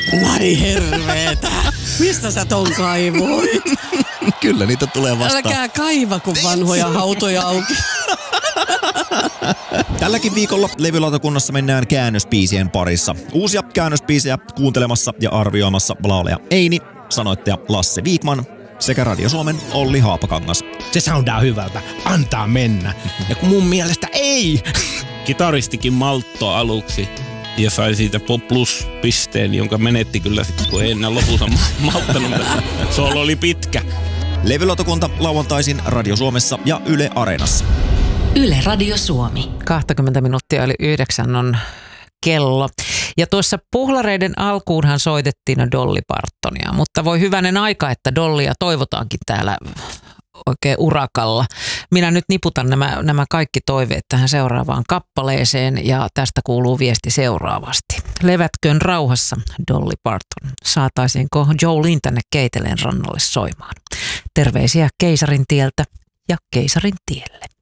Vai herveetä. Mistä sä ton kaivoit? Kyllä niitä tulee vastaan. Älkää kaiva, kun vanhoja hautoja auki. Tälläkin viikolla levylautakunnassa mennään käännösbiisien parissa. Uusia käännösbiisejä kuuntelemassa ja arvioimassa laulaja Eini, sanoittaja Lasse Viikman sekä Radio Suomen Olli Haapakangas. Se soundaa hyvältä. Antaa mennä. Ja kun mun mielestä ei. Kitaristikin malttoi aluksi ja sai siitä plus-pisteen, jonka menetti kyllä sitten, kun ei enää lopussa malttanut. Solo oli pitkä. Levylautakunta lauantaisin Radio Suomessa ja Yle Areenassa. Yle Radio Suomi. 20 minuuttia yli 9 on kello. Ja tuossa puhlareiden alkuunhan soitettiin Dolly Partonia, mutta voi hyvänen aika, että Dollia toivotaankin täällä oikein urakalla. Minä nyt niputan nämä kaikki toiveet tähän seuraavaan kappaleeseen ja tästä kuuluu viesti seuraavasti. Levätköön rauhassa Dolly Parton. Saataisiinko Jolene tänne Keiteleen rannalle soimaan? Terveisiä Keisarin tieltä ja Keisarin tielle.